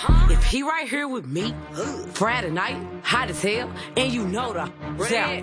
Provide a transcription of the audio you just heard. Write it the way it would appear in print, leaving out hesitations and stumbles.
If he right here with me, Friday night, hot as hell, and you know the